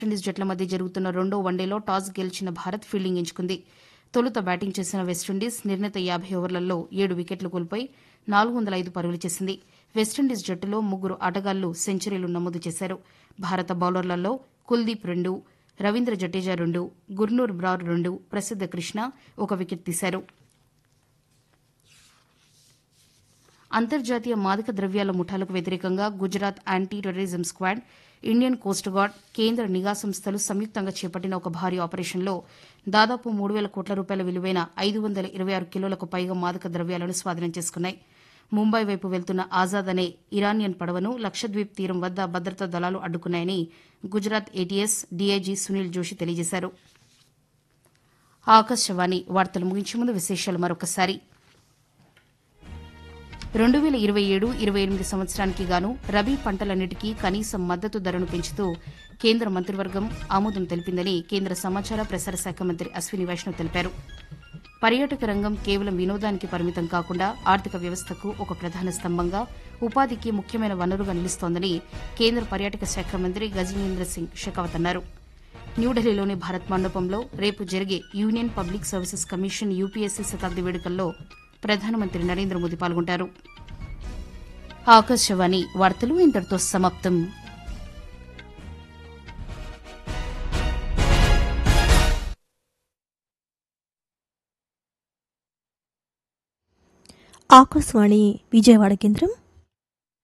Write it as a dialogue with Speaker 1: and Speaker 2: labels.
Speaker 1: West Indies జట్ల మధ్య జరుగుతున్న రెండో వన్డేలో టాస్ గెలిచిన భారత్ ఫీల్డింగ్ ఎంచుకుంది. తొలుత బ్యాటింగ్ చేసిన వెస్టిండీస్ నిర్ణీత 50 ఓవర్లలో 7 వికెట్లు కోల్పోయి 405 పరుగులు చేసింది. వెస్టిండీస్ జట్టులో ముగ్గురు ఆటగాళ్లు సెంచరీలు నమోదు చేశారు. భారత బౌలర్లలో కుల్దీప్ 2, రవీంద్ర జడేజా 2, గుర్నూర్ బ్రార్ 2, ప్రసిద్ధ కృష్ణ 1 వికెట్ తీశారు. అంతర్జాతీయ మాదక ద్రవ్యాల ముఠాలకు వ్యతిరేకంగా Gujarat anti terrorism squad, Indian coast guard, కేంద్ర నిఘా సంస్థలు సంయుక్తంగా చేపట్టిన ఒక భారీ ఆపరేషన్లో దాదాపు 3,000 కోట్ల రూపాయల విలువైన 526 కిలోలకు పైగా మాదక ద్రవ్యాలను స్వాధీనం చేసుకున్నాయి. ముంబై వైపు వెళ్తున్న ఆజాద్ అనే ఇరానియన్ పడవను లక్షద్వీప్ తీరం వద్ద భద్రతా దళాలు అడ్డుకున్నాయని గుజరాత్ ఏటీఎస్ డీఐజీ సునీల్ జోషి తెలియజేశారు. ఆకాశవాణి వార్తలు ముగించే ముందు విశేషాలు మరొకసారి. 2027-28 సంవత్సరానికి గాను రబీ పంటలన్నిటికీ కనీస మద్దతు ధరను పెంచుతూ కేంద్ర మంత్రివర్గం ఆమోదం తెలిపిందని కేంద్ర సమాచార ప్రసార శాఖ మంత్రి అశ్విని వైష్ణవ్ తెలిపారు. పర్యాటక రంగం కేవలం వినోదానికి పరిమితం కాకుండా ఆర్థిక వ్యవస్థకు ఒక ప్రధాన స్తంభంగా, ఉపాధికి ముఖ్యమైన వనరుగా నిలుస్తోందని కేంద్ర పర్యాటక శాఖ మంత్రి గజేంద్ర సింగ్ షెకావత్ అన్నారు. న్యూఢిల్లీలోని భారత్ మండపంలో రేపు జరిగే union public services commission UPSC శతాబ్ది వేడుకల్లో ప్రధానమంత్రి నరేంద్ర మోదీ పాల్గొంటారు. ఆకాశవాణి వార్తలు ఇంతటితో సమాప్తం.
Speaker 2: ఆకాశవాణి విజయవాడ కేంద్రం